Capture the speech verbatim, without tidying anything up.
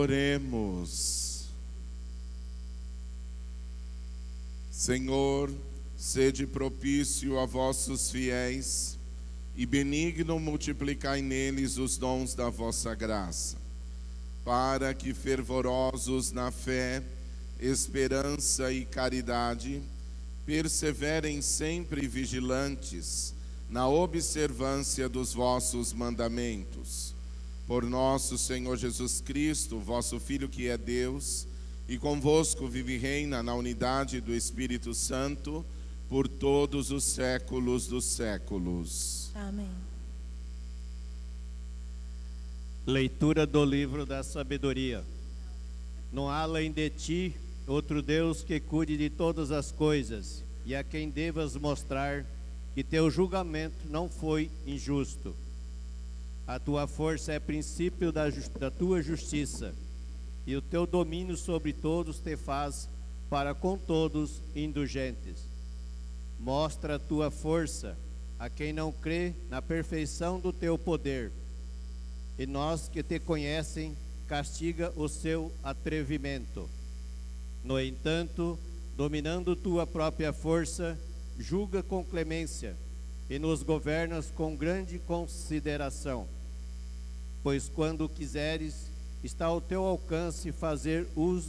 Oremos. Senhor, sede propício a vossos fiéis e benigno multiplicai neles os dons da vossa graça, para que fervorosos na fé, esperança e caridade, perseverem sempre vigilantes na observância dos vossos mandamentos. Por nosso Senhor Jesus Cristo, vosso Filho, que é Deus, e convosco vive e reina na unidade do Espírito Santo, por todos os séculos dos séculos. Amém. Leitura do livro da sabedoria. Não há além de ti outro Deus que cuide de todas as coisas, e a quem devas mostrar que teu julgamento não foi injusto. A tua força é princípio da, da tua justiça, e o teu domínio sobre todos te faz para com todos indulgentes. Mostra a tua força a quem não crê na perfeição do teu poder, e nós que te conhecem, castiga o seu atrevimento. No entanto, dominando tua própria força, julga com clemência e nos governas com grande consideração. Pois quando quiseres, está ao teu alcance fazer uso